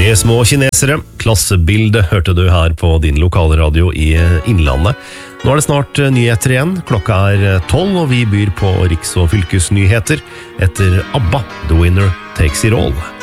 Tre små kinesere, klassebilde hørte du her på din lokalradio i Innlandet. Nå det snart nyheter igjen, klokka 12 og vi byr på riks- og fylkesnyheter etter ABBA, The Winner Takes It All.